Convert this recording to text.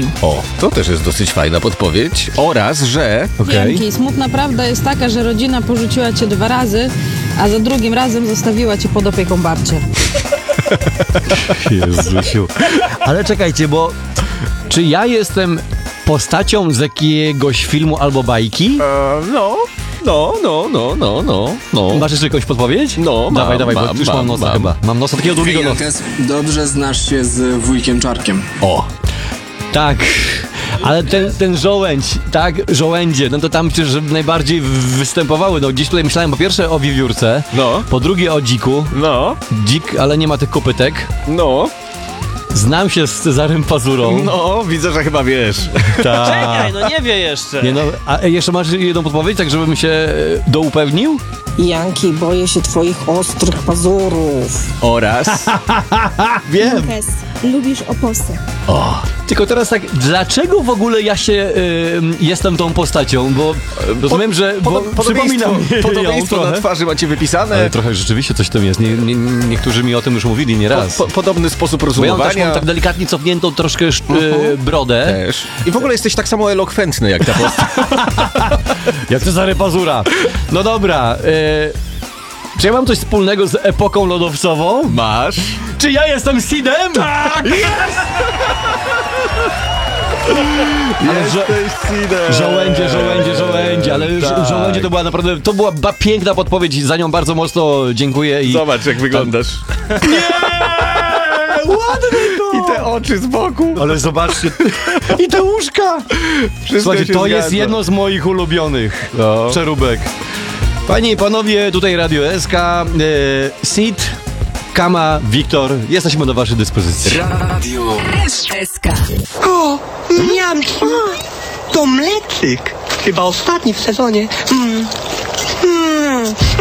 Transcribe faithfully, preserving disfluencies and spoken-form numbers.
O, to też jest dosyć fajna podpowiedź. Oraz, że... Okay. Dzięki. Smutna prawda jest taka, że rodzina porzuciła cię dwa razy, a za drugim razem zostawiła cię pod opieką babci. Jezusiu. Ale czekajcie, bo czy ja jestem postacią z jakiegoś filmu albo bajki? E, no, no, no, no, no, no, no. Masz jeszcze jakąś podpowiedź? No, mam, Dawaj, dawaj, mam, bo już mam, mam nosa mam. chyba. Mam nosa takiego długiego nosa. Wielkes, dobrze znasz się z wujkiem Czarkiem. O, tak. Ale ten, ten żołędź, tak, żołędzie, no to tam przecież najbardziej występowały. No gdzieś tutaj myślałem po pierwsze o wiewiórce, No. po drugie o dziku. No, Dzik, ale nie ma tych kopytek. no, Znam się z Cezarym Pazurą. no, widzę, że chyba wiesz. Tak. Czekaj, no nie wie jeszcze. Nie no, a jeszcze masz jedną podpowiedź, tak żebym się e, doupewnił? Janki, boję się twoich ostrych pazurów. Oraz... Wiem. Lukas, lubisz oposy. O. Tylko teraz tak, dlaczego w ogóle ja się y, jestem tą postacią? Bo rozumiem, że bo przypominam ją Podobieństwo trochę. na twarzy macie wypisane. Ale trochę rzeczywiście coś w tym jest. Nie, nie, niektórzy mi o tym już mówili nieraz. Po, po, podobny sposób Bo ja mam, też rozumowania. mam tak delikatnie cofniętą troszkę sz- y, brodę. Też. I w ogóle jesteś tak samo elokwentny jak ta postać. Jak Cezary Pazura. No dobra. Y, czy ja mam coś wspólnego z epoką lodowcową? Masz. Czy ja jestem Sidem? Tak! Ale żo- żołędzie, żołędzie, żołędzie, ale Tak. żo- żołędzie to była naprawdę, to była ba- piękna podpowiedź, za nią bardzo mocno dziękuję i... Zobacz, jak wyglądasz. Ładne to! I te oczy z boku. Ale zobaczcie, i te łóżka! Wszystko Słuchajcie, się to zgadza. jest jedno z moich ulubionych No. przeróbek. Panie i panowie, tutaj Radio S K, e, Sid, Kama, Wiktor, jesteśmy do waszej dyspozycji. Radio S K. O, miam, to mleczyk. Chyba ostatni w sezonie. Mm. Mm.